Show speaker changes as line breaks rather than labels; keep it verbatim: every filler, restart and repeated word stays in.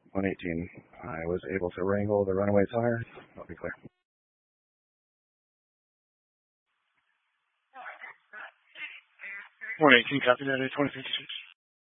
one eighteen. I was able to wrangle the runaway tire. I'll be clear.
one eighteen, copy that, A twenty fifty-six.